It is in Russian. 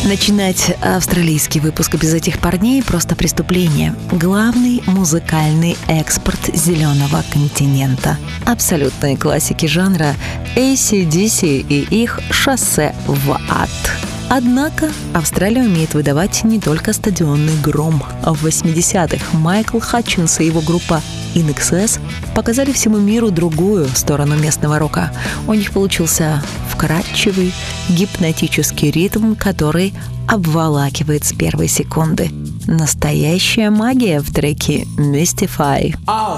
Начинать австралийский выпуск без этих парней – просто преступление. Главный музыкальный экспорт зеленого континента. Абсолютные классики жанра AC/DC и их «Шоссе в ад». Однако Австралия умеет выдавать не только стадионный гром. В 80-х Майкл Хатчинс и его группа In Excess показали всему миру другую сторону местного рока. У них получился вкрадчивый, гипнотический ритм, который обволакивает с первой секунды. Настоящая магия в треке Mystify. Oh,